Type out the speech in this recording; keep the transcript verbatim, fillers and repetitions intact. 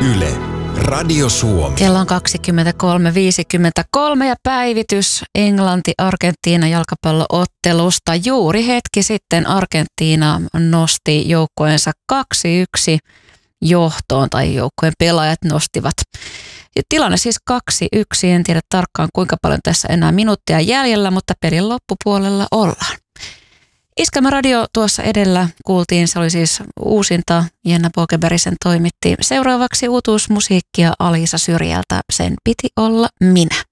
Yle, Radio Suomi. Kello on kaksikymmentäkolme viisikymmentäkolme ja päivitys Englanti-Argentiina jalkapalloottelusta. Juuri hetki sitten Argentiina nosti joukkueensa kaksi yksi johtoon, tai joukkueen pelaajat nostivat. Ja tilanne siis kaksi yksi, en tiedä tarkkaan kuinka paljon tässä enää minuuttia jäljellä, mutta pelin loppupuolella ollaan. Iskelmä Radio tuossa edellä kuultiin, se oli siis uusinta, Jenna Bokeberisen toimitti. Seuraavaksi uutuusmusiikkia Alisa Syrjältä, sen piti olla minä.